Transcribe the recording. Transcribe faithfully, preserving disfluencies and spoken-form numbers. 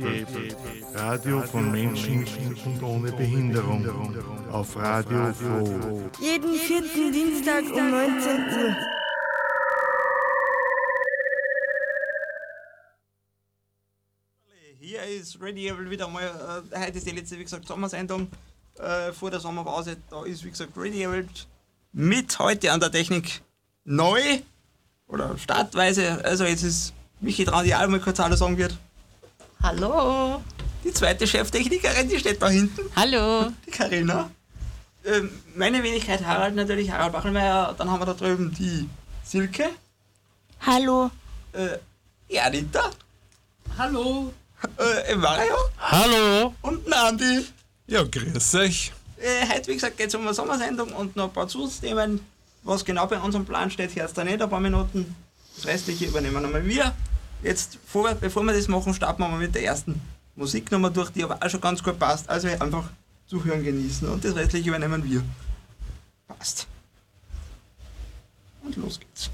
Radio von Menschen und ohne Behinderung auf Radio Froh. Jeden vierten Dienstag um neunzehn Uhr. Hier ist Radio wieder mal, äh, heute ist die letzte, wie gesagt, Sommersendung äh, vor der Sommerpause. Da ist, wie gesagt, Radio mit heute an der Technik neu oder startweise. Also jetzt ist Michi dran, die auch mal kurz Hallo sagen wird. Hallo. Die zweite Cheftechnikerin, die steht da hinten. Hallo. Die Carina. Ähm, meine Wenigkeit Harald natürlich, Harald Bachelmeier. Dann haben wir da drüben die Silke. Hallo. Äh, die Anita. Hallo. Äh, Mario. Hallo. Und den Andi. Ja, grüß euch. Äh, heute, wie gesagt, geht es um eine Sommersendung und noch ein paar Zusatzthemen. Was genau bei unserem Plan steht, hört da nicht ein paar Minuten. Das Restliche übernehmen einmal wir. Jetzt, vor, bevor wir das machen, starten wir mal mit der ersten Musiknummer durch, die aber auch schon ganz gut passt. Also einfach zuhören, genießen und das Restliche übernehmen wir. Passt. Und los geht's.